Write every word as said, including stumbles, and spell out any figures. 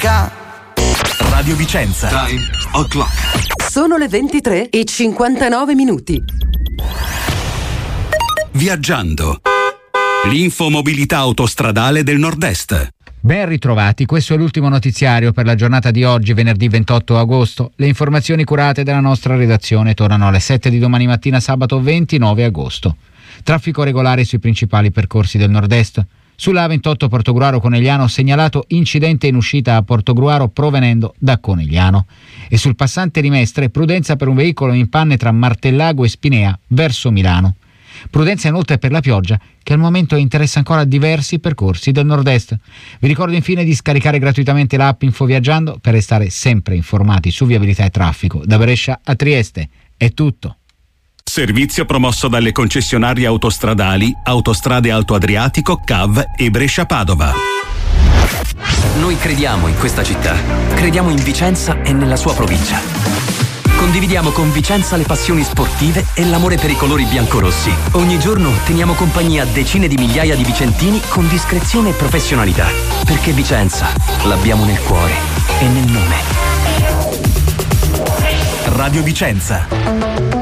musica. Radio Vicenza. Time o'clock. Sono le ventitré e cinquantanove minuti. Viaggiando. L'infomobilità autostradale del Nord-Est. Ben ritrovati, questo è l'ultimo notiziario per la giornata di oggi, venerdì ventotto agosto. Le informazioni curate dalla nostra redazione tornano alle sette di domani mattina, sabato ventinove agosto. Traffico regolare sui principali percorsi del Nord-Est. Sulla A ventotto Portogruaro Conegliano segnalato incidente in uscita a Portogruaro provenendo da Conegliano. E sul passante Rimestre prudenza per un veicolo in panne tra Martellago e Spinea verso Milano. Prudenza inoltre per la pioggia che al momento interessa ancora diversi percorsi del Nord-Est. Vi ricordo infine di scaricare gratuitamente l'app Infoviaggiando per restare sempre informati su viabilità e traffico. Da Brescia a Trieste è tutto. Servizio promosso dalle concessionarie autostradali Autostrade Alto Adriatico, C A V e Brescia-Padova. Noi crediamo in questa città, crediamo in Vicenza e nella sua provincia. Condividiamo con Vicenza le passioni sportive e l'amore per i colori biancorossi. Ogni giorno teniamo compagnia a decine di migliaia di vicentini con discrezione e professionalità. Perché Vicenza l'abbiamo nel cuore e nel nome. Radio Vicenza.